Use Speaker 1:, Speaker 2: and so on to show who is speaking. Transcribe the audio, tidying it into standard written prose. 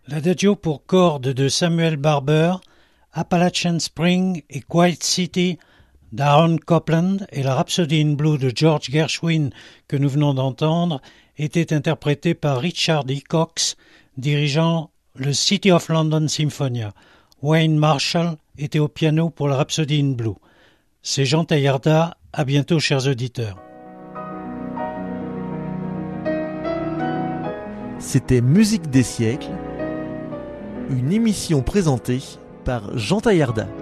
Speaker 1: L'adagio pour cordes de Samuel Barber, Appalachian Spring et Quiet City d'Aaron Copland et la Rhapsody in Blue de George Gershwin que nous venons d'entendre étaient interprétés par Richard E. Cox, dirigeant le City of London Symphonia. Wayne Marshall était au piano pour la Rhapsody in Blue. C'est Jean Taillarda, à bientôt chers auditeurs.
Speaker 2: C'était Musique des siècles, une émission présentée par Jean Taillarda.